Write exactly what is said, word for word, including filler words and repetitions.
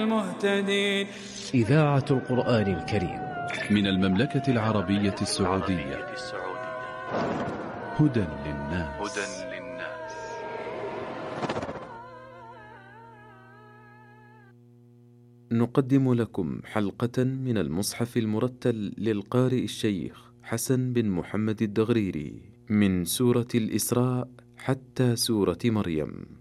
المهتدين. إذاعة القرآن الكريم من المملكة العربية السعودية. هدى للناس. نقدم لكم حلقة من المصحف المرتل للقارئ الشيخ حسن بن محمد الدغريري من سورة الإسراء حتى سورة مريم.